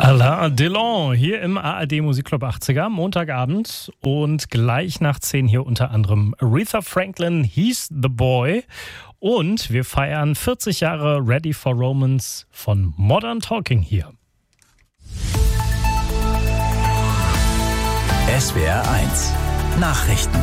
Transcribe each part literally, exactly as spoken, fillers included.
Alain Delon hier im A R D Musikclub achtziger, Montagabend und gleich nach zehn hier unter anderem Aretha Franklin, He's the Boy, und wir feiern vierzig Jahre Ready for Romance von Modern Talking hier. S W R eins Nachrichten.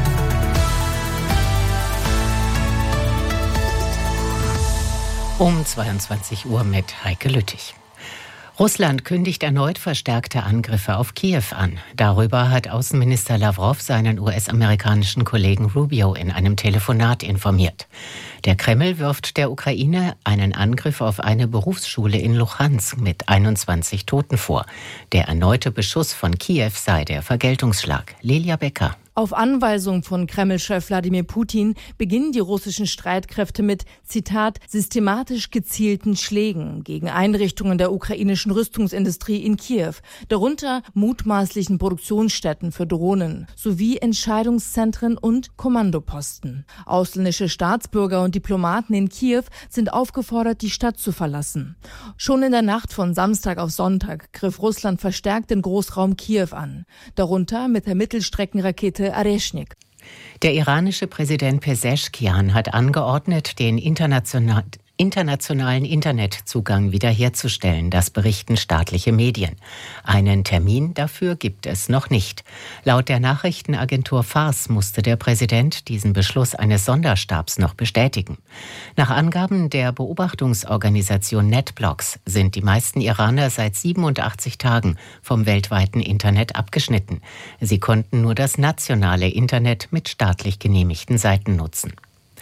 Um zweiundzwanzig Uhr mit Heike Lüttich. Russland kündigt erneut verstärkte Angriffe auf Kiew an. Darüber hat Außenminister Lavrov seinen U S-amerikanischen Kollegen Rubio in einem Telefonat informiert. Der Kreml wirft der Ukraine einen Angriff auf eine Berufsschule in Luhansk mit einundzwanzig Toten vor. Der erneute Beschuss von Kiew sei der Vergeltungsschlag. Lilia Becker. Auf Anweisung von Kreml-Chef Wladimir Putin beginnen die russischen Streitkräfte mit, Zitat, systematisch gezielten Schlägen gegen Einrichtungen der ukrainischen Rüstungsindustrie in Kiew, darunter mutmaßlichen Produktionsstätten für Drohnen sowie Entscheidungszentren und Kommandoposten. Ausländische Staatsbürger und Diplomaten in Kiew sind aufgefordert, die Stadt zu verlassen. Schon in der Nacht von Samstag auf Sonntag griff Russland verstärkt den Großraum Kiew an, darunter mit der Mittelstreckenrakete Areshnik. Der iranische Präsident Pezeshkian hat angeordnet, den international, internationalen Internetzugang wiederherzustellen. Das berichten staatliche Medien. Einen Termin dafür gibt es noch nicht. Laut der Nachrichtenagentur Fars musste der Präsident diesen Beschluss eines Sonderstabs noch bestätigen. Nach Angaben der Beobachtungsorganisation NetBlocks sind die meisten Iraner seit siebenundachtzig Tagen vom weltweiten Internet abgeschnitten. Sie konnten nur das nationale Internet mit staatlich genehmigten Seiten nutzen.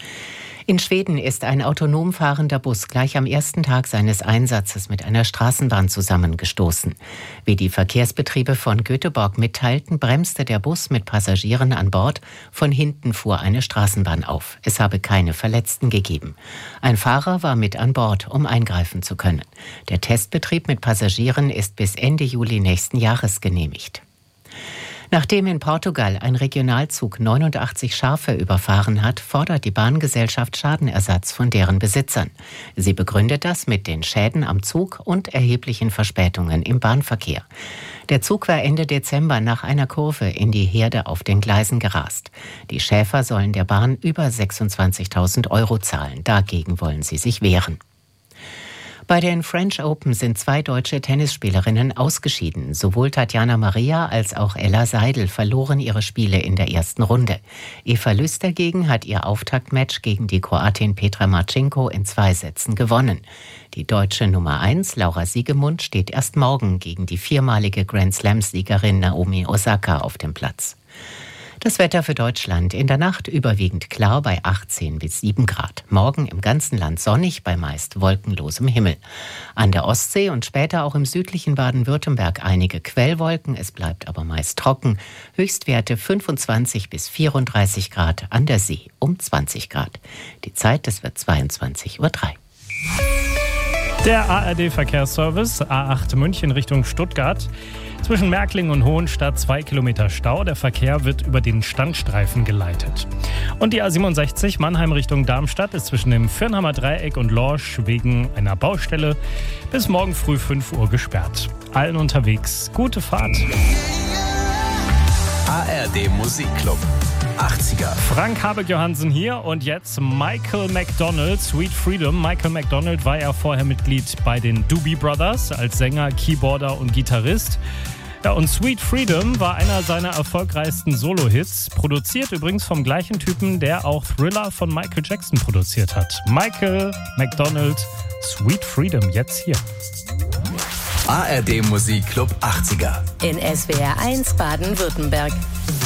In Schweden ist ein autonom fahrender Bus gleich am ersten Tag seines Einsatzes mit einer Straßenbahn zusammengestoßen. Wie die Verkehrsbetriebe von Göteborg mitteilten, bremste der Bus mit Passagieren an Bord. Von hinten fuhr eine Straßenbahn auf. Es habe keine Verletzten gegeben. Ein Fahrer war mit an Bord, um eingreifen zu können. Der Testbetrieb mit Passagieren ist bis Ende Juli nächsten Jahres genehmigt. Nachdem in Portugal ein Regionalzug neunundachtzig Schafe überfahren hat, fordert die Bahngesellschaft Schadenersatz von deren Besitzern. Sie begründet das mit den Schäden am Zug und erheblichen Verspätungen im Bahnverkehr. Der Zug war Ende Dezember nach einer Kurve in die Herde auf den Gleisen gerast. Die Schäfer sollen der Bahn über sechsundzwanzigtausend Euro zahlen. Dagegen wollen sie sich wehren. Bei den French Open sind zwei deutsche Tennisspielerinnen ausgeschieden. Sowohl Tatjana Maria als auch Ella Seidel verloren ihre Spiele in der ersten Runde. Eva Lüß dagegen hat ihr Auftaktmatch gegen die Kroatin Petra Marcinko in zwei Sätzen gewonnen. Die deutsche Nummer eins, Laura Siegemund, steht erst morgen gegen die viermalige Grand-Slam-Siegerin Naomi Osaka auf dem Platz. Das Wetter für Deutschland: in der Nacht überwiegend klar bei achtzehn bis sieben Grad. Morgen im ganzen Land sonnig bei meist wolkenlosem Himmel. An der Ostsee und später auch im südlichen Baden-Württemberg einige Quellwolken. Es bleibt aber meist trocken. Höchstwerte fünfundzwanzig bis vierunddreißig Grad, an der See um zwanzig Grad. Die Zeit, das wird zweiundzwanzig Uhr drei. Der A R D-Verkehrsservice A acht München Richtung Stuttgart. Zwischen Märkling und Hohenstadt zwei Kilometer Stau. Der Verkehr wird über den Standstreifen geleitet. Und die A siebenundsechzig Mannheim Richtung Darmstadt ist zwischen dem Firnheimer Dreieck und Lorsch wegen einer Baustelle bis morgen früh fünf Uhr gesperrt. Allen unterwegs gute Fahrt. A R D Musikclub achtziger. Frank Habeck-Johansen hier und jetzt Michael McDonald, Sweet Freedom. Michael McDonald war ja vorher Mitglied bei den Doobie Brothers als Sänger, Keyboarder und Gitarrist. Ja, und Sweet Freedom war einer seiner erfolgreichsten Solo-Hits, produziert übrigens vom gleichen Typen, der auch Thriller von Michael Jackson produziert hat. Michael McDonald, Sweet Freedom, jetzt hier. A R D Musikclub achtziger. In S W R eins Baden-Württemberg.